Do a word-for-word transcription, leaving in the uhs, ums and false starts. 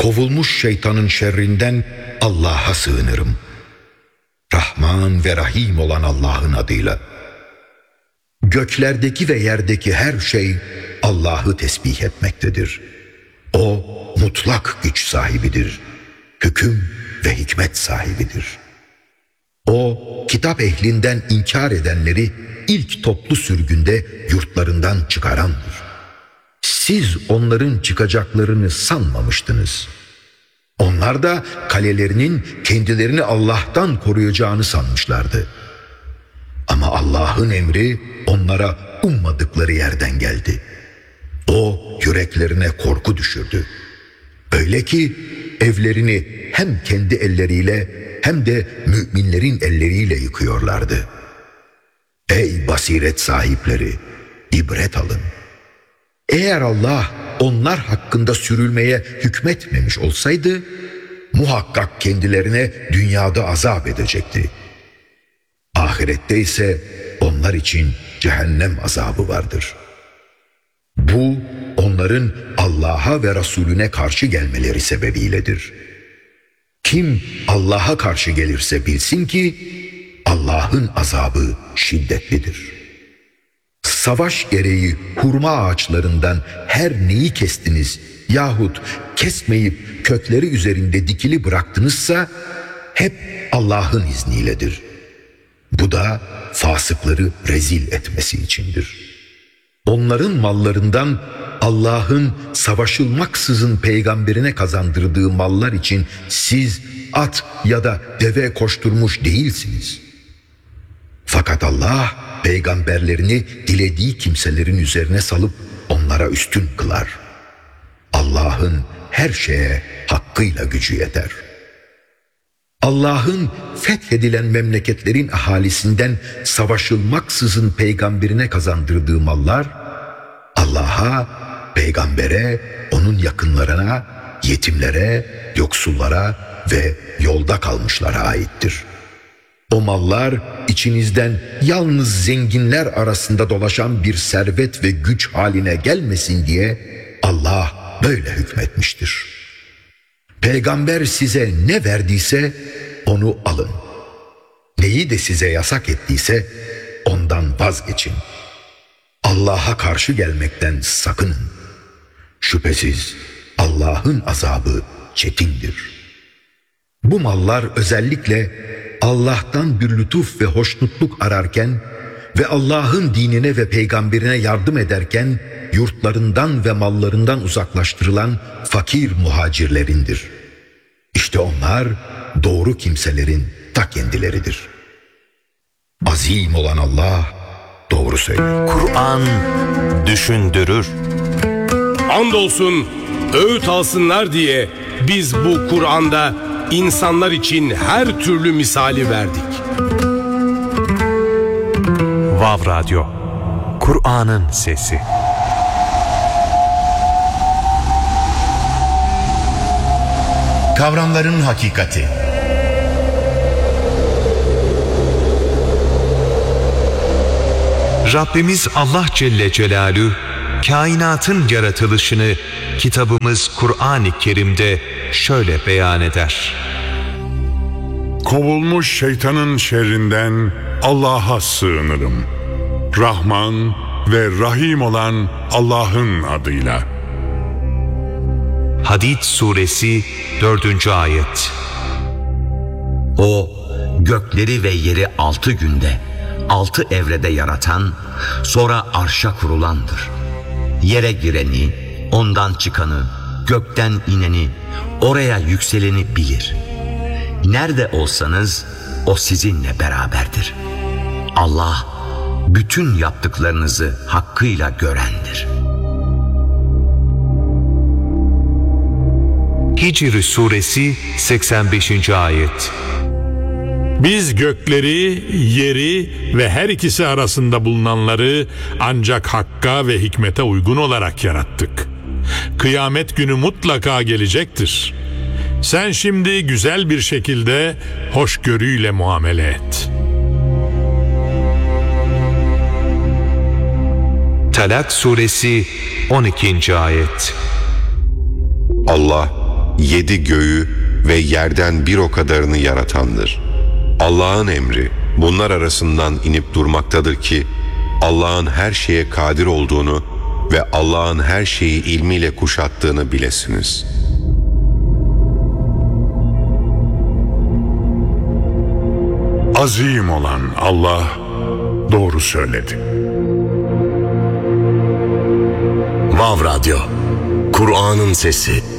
kovulmuş şeytanın şerrinden Allah'a sığınırım. Rahman ve Rahim olan Allah'ın adıyla. Göklerdeki ve yerdeki her şey Allah'ı tesbih etmektedir. O mutlak güç sahibidir. Hüküm ve hikmet sahibidir. O kitap ehlinden inkar edenleri ilk toplu sürgünde yurtlarından çıkarandır. Siz onların çıkacaklarını sanmamıştınız. Onlar da kalelerinin kendilerini Allah'tan koruyacağını sanmışlardı. Ama Allah'ın emri onlara ummadıkları yerden geldi. O yüreklerine korku düşürdü. Öyle ki evlerini hem kendi elleriyle hem de müminlerin elleriyle yıkıyorlardı. Ey basiret sahipleri, ibret alın. Eğer Allah onlar hakkında sürülmeye hükmetmemiş olsaydı, muhakkak kendilerine dünyada azap edecekti. Ahirette ise onlar için cehennem azabı vardır. Bu onların Allah'a ve Resulüne karşı gelmeleri sebebiyledir. Kim Allah'a karşı gelirse bilsin ki Allah'ın azabı şiddetlidir. Savaş gereği hurma ağaçlarından her neyi kestiniz yahut kesmeyip kökleri üzerinde dikili bıraktınızsa hep Allah'ın izniyledir. Bu da fasıkları rezil etmesi içindir. Onların mallarından Allah'ın savaşılmaksızın peygamberine kazandırdığı mallar için siz at ya da deve koşturmuş değilsiniz. Fakat Allah peygamberlerini dilediği kimselerin üzerine salıp onlara üstün kılar. Allah'ın her şeye hakkıyla gücü yeter. Allah'ın fethedilen memleketlerin ahalisinden savaşılmaksızın peygamberine kazandırdığı mallar, Allah'a, peygambere, onun yakınlarına, yetimlere, yoksullara ve yolda kalmışlara aittir. O mallar içinizden yalnız zenginler arasında dolaşan bir servet ve güç haline gelmesin diye Allah böyle hükmetmiştir. Peygamber size ne verdiyse onu alın. Neyi de size yasak ettiyse ondan vazgeçin. Allah'a karşı gelmekten sakının. Şüphesiz Allah'ın azabı çetindir. Bu mallar özellikle Allah'tan bir lütuf ve hoşnutluk ararken ve Allah'ın dinine ve peygamberine yardım ederken yurtlarından ve mallarından uzaklaştırılan fakir muhacirlerindir. İşte onlar doğru kimselerin ta kendileridir. Azim olan Allah doğru söylüyor. Kur'an düşündürür. Andolsun öğüt alsınlar diye biz bu Kur'an'da insanlar için her türlü misali verdik. Vav Radyo, Kur'an'ın sesi. Kavramların hakikati. Rabbimiz Allah Celle Celaluhu kainatın yaratılışını kitabımız Kur'an-ı Kerim'de şöyle beyan eder. Kovulmuş şeytanın şerrinden Allah'a sığınırım. Rahman ve Rahim olan Allah'ın adıyla. Hadid suresi dördüncü ayet. O gökleri ve yeri altı günde, altı evrede yaratan, sonra arşa kurulandır. Yere gireni, ondan çıkanı, gökten ineni, oraya yükseleni bilir. Nerede olsanız o sizinle beraberdir. Allah bütün yaptıklarınızı hakkıyla görendir. Hicr suresi seksen beşinci ayet. Biz gökleri, yeri ve her ikisi arasında bulunanları ancak hakka ve hikmete uygun olarak yarattık. Kıyamet günü mutlaka gelecektir. Sen şimdi güzel bir şekilde hoşgörüyle muamele et. Talak suresi on ikinci ayet. Allah yedi göğü ve yerden bir o kadarını yaratandır. Allah'ın emri bunlar arasından inip durmaktadır ki Allah'ın her şeye kadir olduğunu ve Allah'ın her şeyi ilmiyle kuşattığını bilesiniz. Azim olan Allah doğru söyledi. Vav Radyo, Kur'an'ın sesi.